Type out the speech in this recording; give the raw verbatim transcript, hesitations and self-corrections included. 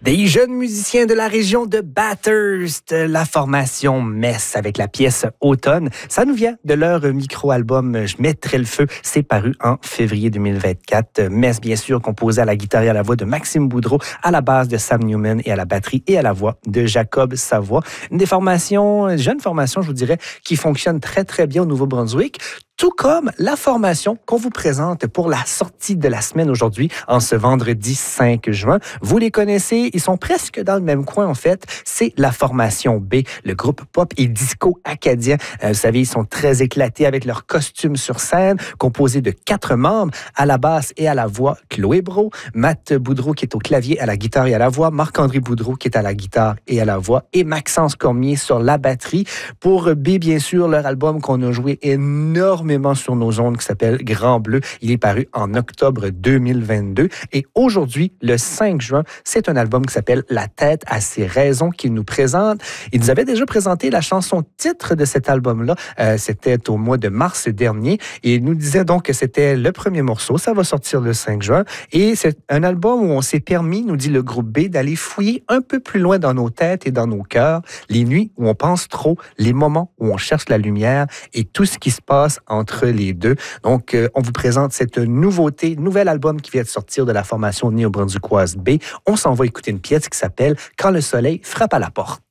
Des jeunes musiciens de la région de Bathurst, la formation Mess avec la pièce Automne. Ça nous vient de leur micro-album Je mettrai le feu. C'est paru en février deux mille vingt-quatre. Mess, bien sûr, composé à la guitare et à la voix de Maxime Boudreau, à la basse de Sam Newman et à la batterie et à la voix de Jacob Savoie. Une des formations, jeune formation, je vous dirais, qui fonctionne très, très bien au Nouveau-Brunswick. Tout comme la formation qu'on vous présente pour la sortie de la semaine aujourd'hui, en ce vendredi cinq juin. Vous les connaissez, ils sont presque dans le même coin en fait. C'est la formation B, le groupe pop et disco acadien. Euh, vous savez, ils sont très éclatés avec leurs costumes sur scène, composés de quatre membres, à la basse et à la voix, Chloé Brault, Matt Boudreau qui est au clavier, à la guitare et à la voix, Marc-André Boudreau qui est à la guitare et à la voix, et Maxence Cormier sur la batterie. Pour B, bien sûr, leur album qu'on a joué énormément sur nos ondes qui s'appelle Grand Bleu. Il est paru en octobre deux mille vingt-deux. Et aujourd'hui, le cinq juin, c'est un album qui s'appelle La tête à ses raisons qu'il nous présente. Il nous avait déjà présenté la chanson titre de cet album-là. Euh, c'était au mois de mars dernier. Et il nous disait donc que c'était le premier morceau. Ça va sortir le cinq juin. Et c'est un album où on s'est permis, nous dit le groupe B, d'aller fouiller un peu plus loin dans nos têtes et dans nos cœurs. Les nuits où on pense trop, les moments où on cherche la lumière et tout ce qui se passe entre les deux. Donc, euh, on vous présente cette nouveauté, nouvel album qui vient de sortir de la formation néo-brunswickoise B. On s'en va écouter une pièce qui s'appelle « Quand le soleil frappe à la porte ».